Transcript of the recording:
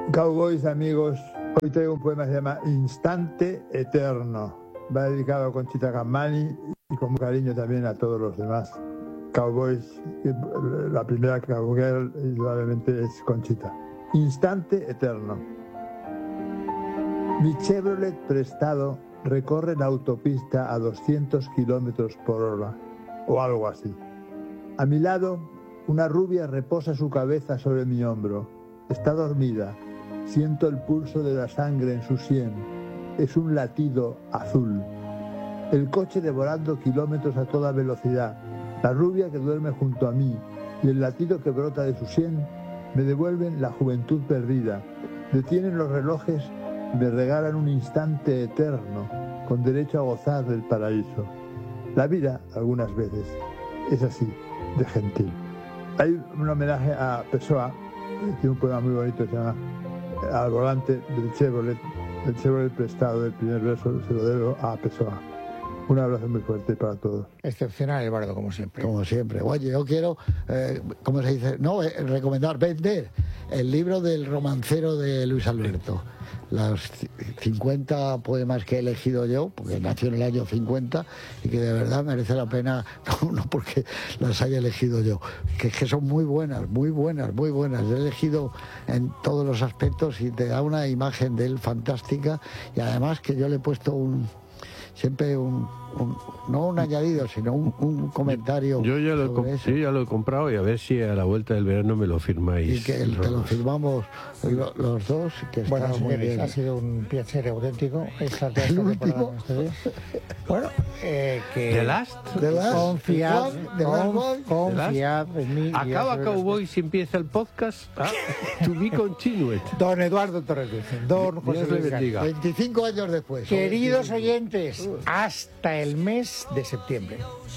Cowboys, amigos, hoy traigo un poema que se llama Instante Eterno. Va dedicado a Conchita Gamani y con cariño también a todos los demás cowboys. La primera cowgirl indudablemente es Conchita. Instante Eterno. Mi Chevrolet prestado recorre la autopista a 200 kilómetros por hora, o algo así. A mi lado, una rubia reposa su cabeza sobre mi hombro. Está dormida. Siento el pulso de la sangre en su sien. Es un latido azul. El coche devorando kilómetros a toda velocidad. La rubia que duerme junto a mí y el latido que brota de su sien me devuelven la juventud perdida. Detienen los relojes y me regalan un instante eterno con derecho a gozar del paraíso. La vida, algunas veces, es así, de gentil. Hay un homenaje a Pessoa, que tiene un poema muy bonito que se llama Al volante del Chevrolet prestado, el primer verso se lo debo a Pessoa. Un abrazo muy fuerte para todos. Excepcional el bardo, como siempre. Como siempre. Oye, yo quiero, ¿cómo se dice? No, recomendar, vender el libro del romancero de Luis Alberto. Los 50 poemas que he elegido yo, porque nació en el año 50 y que de verdad merece la pena, no porque las haya elegido yo, que son muy buenas, muy buenas, muy buenas. He elegido en todos los aspectos y te da una imagen de él fantástica, y además que yo le he puesto siempre no un añadido, sino un comentario. Yo ya lo he comprado, y a ver si a la vuelta del verano me lo firmáis. Y que te lo firmamos los dos. Que bueno, está muy bien. Ha sido un placer auténtico esta último. Bueno, The Last. Confiad en mí. Acaba Cowboys y empieza el podcast. To be continued. Don Eduardo Torres Dicen, don José Luis Gálvez. 25 años después. Queridos oyentes, hasta el mes de septiembre.